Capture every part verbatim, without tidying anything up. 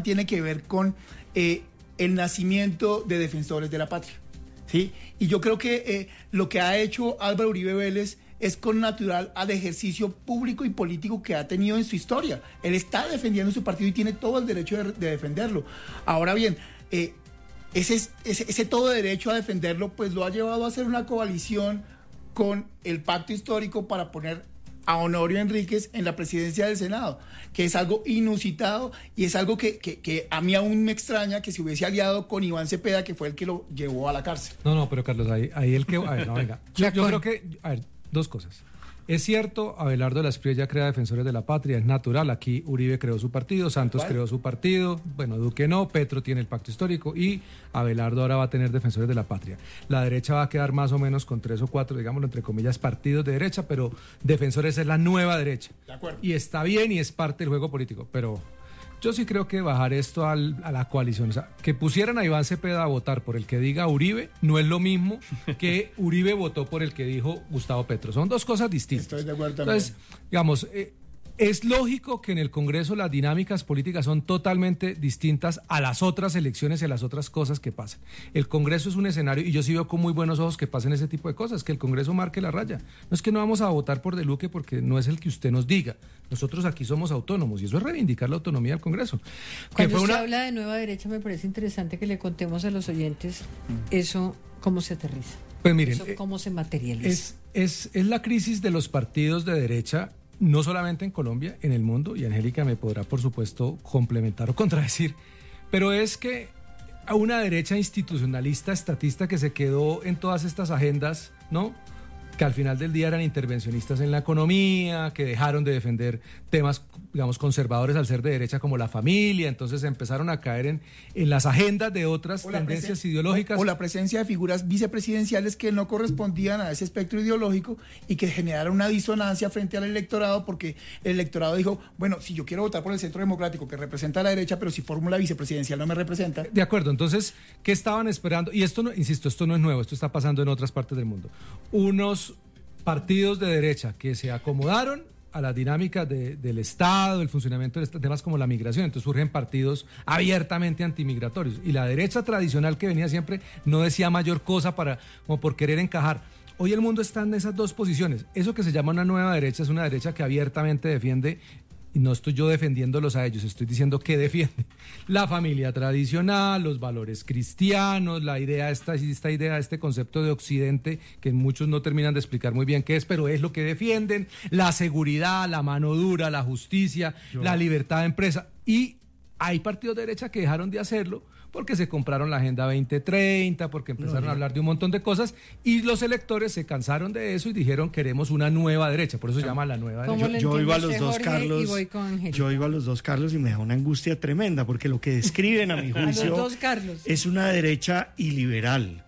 tiene que ver con eh, el nacimiento de Defensores de la Patria, ¿sí? Y yo creo que eh, lo que ha hecho Álvaro Uribe Vélez es con natural al ejercicio público y político que ha tenido en su historia. Él está defendiendo su partido y tiene todo el derecho de, de defenderlo. Ahora bien, eh, ese, ese, ese todo derecho a defenderlo pues lo ha llevado a hacer una coalición con el pacto histórico para poner a Honorio Enríquez en la presidencia del Senado, que es algo inusitado y es algo que, que, que a mí aún me extraña que se hubiese aliado con Iván Cepeda, que fue el que lo llevó a la cárcel. No, no, pero Carlos, ahí, ahí el que... A ver, no, venga. Yo, yo creo que... A ver, dos cosas. Es cierto, Abelardo de la Espriella crea Defensores de la Patria, es natural. Aquí Uribe creó su partido, Santos ¿Cuál? creó su partido, bueno, Duque no, Petro tiene el pacto histórico y Abelardo ahora va a tener Defensores de la Patria. La derecha va a quedar más o menos con tres o cuatro, digámoslo entre comillas, partidos de derecha, pero Defensores es la nueva derecha. De acuerdo. Y está bien y es parte del juego político, pero... Yo sí creo que bajar esto al, a la coalición, o sea, que pusieran a Iván Cepeda a votar por el que diga Uribe, no es lo mismo que Uribe votó por el que dijo Gustavo Petro. Son dos cosas distintas. Estoy de acuerdo también. Entonces, digamos, eh, es lógico que en el Congreso las dinámicas políticas son totalmente distintas a las otras elecciones y a las otras cosas que pasan. El Congreso es un escenario, y yo sí veo con muy buenos ojos que pasen ese tipo de cosas, que el Congreso marque la raya. No es que no vamos a votar por De Luque porque no es el que usted nos diga. Nosotros aquí somos autónomos y eso es reivindicar la autonomía del Congreso. Cuando usted una... habla de nueva derecha, me parece interesante que le contemos a los oyentes eso, cómo se aterriza. Pues miren, eso, cómo se materializa. Es, es, es la crisis de los partidos de derecha, no solamente en Colombia, en el mundo, y Angélica me podrá, por supuesto, complementar o contradecir, pero es que a una derecha institucionalista, estatista, que se quedó en todas estas agendas, ¿no?, que al final del día eran intervencionistas en la economía, que dejaron de defender temas, digamos, conservadores al ser de derecha como la familia, entonces empezaron a caer en, en las agendas de otras tendencias ideológicas. O, o la presencia de figuras vicepresidenciales que no correspondían a ese espectro ideológico y que generaron una disonancia frente al electorado, porque el electorado dijo, bueno, si yo quiero votar por el Centro Democrático, que representa a la derecha, pero si fórmula vicepresidencial no me representa. De acuerdo, entonces, ¿qué estaban esperando? Y esto, no, insisto, esto no es nuevo, esto está pasando en otras partes del mundo. Unos partidos de derecha que se acomodaron a las dinámicas de, del Estado, el funcionamiento de temas como la migración, entonces surgen partidos abiertamente antimigratorios y la derecha tradicional que venía siempre no decía mayor cosa para, como por querer encajar. Hoy el mundo está en esas dos posiciones. Eso que se llama una nueva derecha es una derecha que abiertamente defiende, y no estoy yo defendiéndolos a ellos, estoy diciendo que defiende la familia tradicional, los valores cristianos, la idea, esta, esta idea, este concepto de Occidente, que muchos no terminan de explicar muy bien qué es, pero es lo que defienden, la seguridad, la mano dura, la justicia, yo. la libertad de empresa. Y hay partidos de derecha que dejaron de hacerlo porque se compraron la Agenda veinte treinta, porque empezaron no, a hablar de un montón de cosas y los electores se cansaron de eso y dijeron queremos una nueva derecha, por eso se llama la nueva derecha. Yo, yo iba a los dos Carlos, yo iba a los dos Carlos y me da una angustia tremenda porque lo que describen a mi juicio a los dos Carlos. Es una derecha iliberal.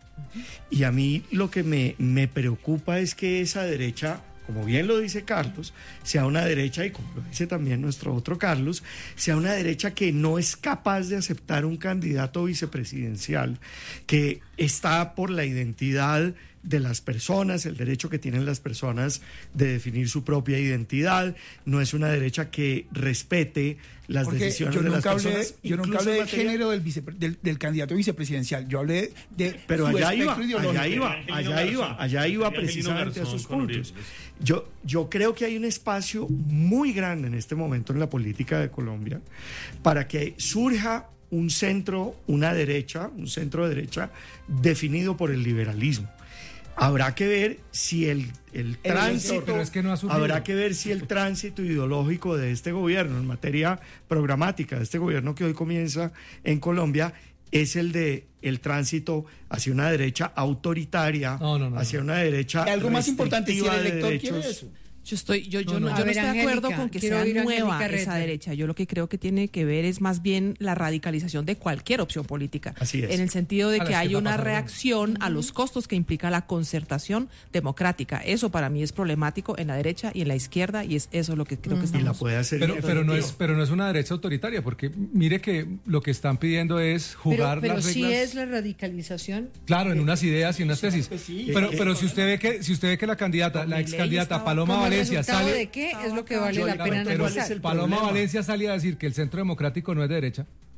Y a mí lo que me, me preocupa es que esa derecha, como bien lo dice Carlos, sea una derecha, y como lo dice también nuestro otro Carlos, sea una derecha que no es capaz de aceptar un candidato vicepresidencial, que está por la identidad de las personas, el derecho que tienen las personas de definir su propia identidad. No es una derecha que respete las Porque decisiones yo de nunca las hablé, personas. Yo nunca hablé del género del, vice, del, del candidato vicepresidencial, yo hablé de Pero su allá espectro iba, ideológico. allá iba, allá iba, allá iba precisamente a esos puntos. Yo, yo creo que hay un espacio muy grande en este momento en la política de Colombia para que surja un centro, una derecha, un centro de derecha definido por el liberalismo. Habrá que ver si el, el tránsito, pero es que no ha habrá que ver si el tránsito ideológico de este gobierno en materia programática, de este gobierno que hoy comienza en Colombia, es el de el tránsito hacia una derecha autoritaria, no, no, no, hacia no. una derecha y algo más importante, si el elector de quiere eso. Yo estoy, yo, yo no, no, no. yo no ver, estoy de Angélica, acuerdo con que quiero sea nueva esa Reta. derecha. Yo lo que creo que tiene que ver es más bien la radicalización de cualquier opción política. Así es. En el sentido de a que hay que una pasando. reacción a los costos que implica la concertación democrática. Eso para mí es problemático en la derecha y en la izquierda, y es eso lo que creo que estamos. Y la puede hacer. Pero, pero no es, pero no es una derecha autoritaria, porque mire que lo que están pidiendo es jugar pero, pero las sí reglas. es la radicalización. Claro, en unas ideas y unas tesis. Pues sí. Pero, Eh, pero eh, si usted ve que, si usted ve que la candidata, la ex candidata Paloma ¿Como Valencia resultado sale. de qué es lo que vale Yo- la pero- pena pero analizar? es el Paloma problema. Valencia sale a decir que el Centro Democrático no es de derecha.